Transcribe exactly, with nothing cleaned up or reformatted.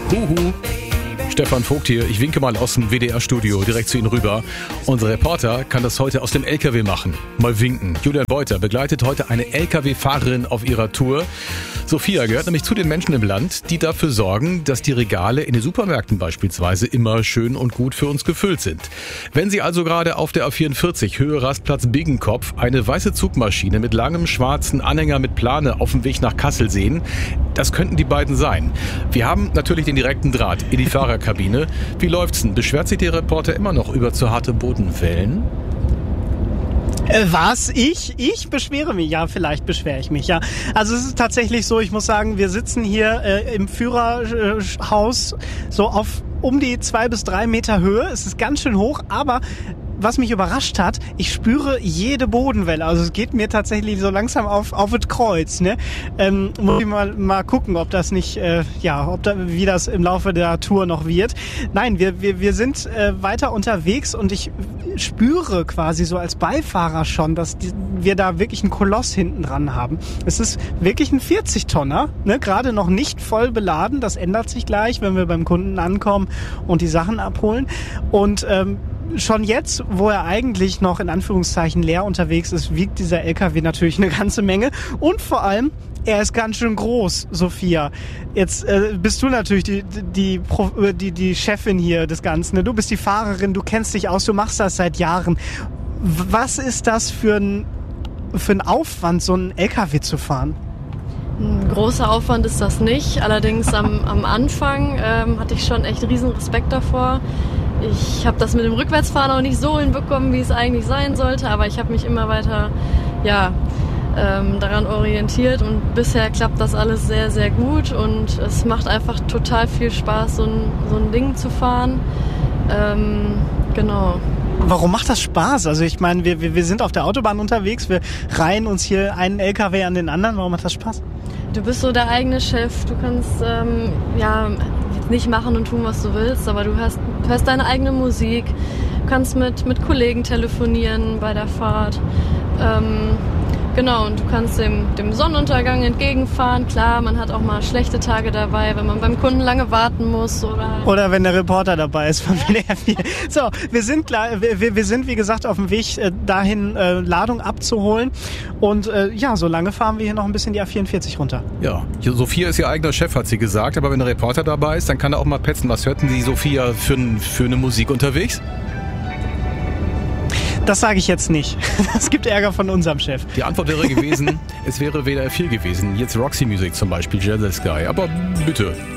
Huhu. Stefan Vogt hier. Ich winke mal aus dem W D R-Studio direkt zu Ihnen rüber. Unser Reporter kann das heute aus dem L K W machen. Mal winken. Julian Beuter begleitet heute eine L K W-Fahrerin auf ihrer Tour. Sophia gehört nämlich zu den Menschen im Land, die dafür sorgen, dass die Regale in den Supermärkten beispielsweise immer schön und gut für uns gefüllt sind. Wenn Sie also gerade auf der A vierundvierzig Höhe Rastplatz Biggenkopf eine weiße Zugmaschine mit langem schwarzen Anhänger mit Plane auf dem Weg nach Kassel sehen, das könnten die beiden sein. Wir haben natürlich den direkten Draht in die Fahrerkabine. Wie läuft's denn? Beschwert sich der Reporter immer noch über zu harte Bodenwellen? Äh, was? Ich? Ich beschwere mich? Ja, vielleicht beschwere ich mich, ja. Also es ist tatsächlich so, ich muss sagen, wir sitzen hier äh, im Führerhaus so auf um die zwei bis drei Meter Höhe. Es ist ganz schön hoch, aber was mich überrascht hat, ich spüre jede Bodenwelle. Also es geht mir tatsächlich so langsam auf auf das Kreuz. Ne? Ähm, muss ich mal mal gucken, ob das nicht, äh, ja, ob da, wie das im Laufe der Tour noch wird. Nein, wir wir wir sind äh, weiter unterwegs und ich spüre quasi so als Beifahrer schon, dass die, wir da wirklich einen Koloss hinten dran haben. Es ist wirklich ein vierzig-Tonner, ne? Gerade noch nicht voll beladen. Das ändert sich gleich, wenn wir beim Kunden ankommen und die Sachen abholen. Und ähm, schon jetzt, wo er eigentlich noch in Anführungszeichen leer unterwegs ist, wiegt dieser L K W natürlich eine ganze Menge. Und vor allem, er ist ganz schön groß, Sophia. Jetzt äh, bist du natürlich die, die, die, die Chefin hier des Ganzen. Ne? Du bist die Fahrerin, du kennst dich aus, du machst das seit Jahren. Was ist das für ein, für ein Aufwand, so einen L K W zu fahren? Ein großer Aufwand ist das nicht. Allerdings am, am Anfang ähm, hatte ich schon echt riesen Respekt davor. Ich habe das mit dem Rückwärtsfahren auch nicht so hinbekommen, wie es eigentlich sein sollte, aber ich habe mich immer weiter ja, ähm, daran orientiert und bisher klappt das alles sehr, sehr gut und es macht einfach total viel Spaß, so ein, so ein Ding zu fahren. Ähm, genau. Warum macht das Spaß? Also ich meine, wir, wir, wir sind auf der Autobahn unterwegs, wir reihen uns hier einen L K W an den anderen. Warum macht das Spaß? Du bist so der eigene Chef, du kannst ähm, ja nicht machen und tun, was du willst, aber du hast, hörst deine eigene Musik, kannst mit, mit Kollegen telefonieren bei der Fahrt. Ähm, genau, und du kannst dem, dem Sonnenuntergang entgegenfahren. Klar, man hat auch mal schlechte Tage dabei, wenn man beim Kunden lange warten muss. Oder, oder wenn der Reporter dabei ist von W D R vier. So, wir sind, klar, wir, wir sind wie gesagt auf dem Weg äh, dahin, äh, Ladung abzuholen. Und äh, ja, so lange fahren wir hier noch ein bisschen die A vierundvierzig runter. Ja, Sophia ist ihr eigener Chef, hat sie gesagt. Aber wenn der Reporter dabei ist, dann kann er auch mal petzen. Was hörten Sie, Sophia, für, für eine Musik unterwegs? Das sage ich jetzt nicht. Das gibt Ärger von unserem Chef. Die Antwort wäre gewesen, es wäre W D R vier gewesen. Jetzt Roxy Music zum Beispiel, Jealous Guy. Aber bitte.